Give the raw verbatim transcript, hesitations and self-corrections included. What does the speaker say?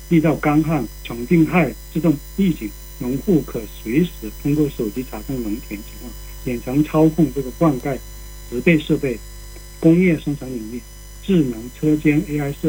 遇到干旱、虫病害自动预警，农户可随时通过手机查看农田情况，远程操控这个灌溉、植被设备。工业生产领域，智能车间 A I 设